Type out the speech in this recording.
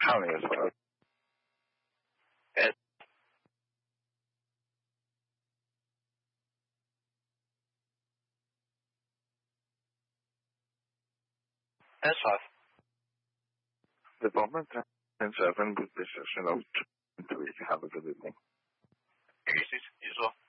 county as well. S5. Department 10-7, good precision of 3. Have a good evening. 你说。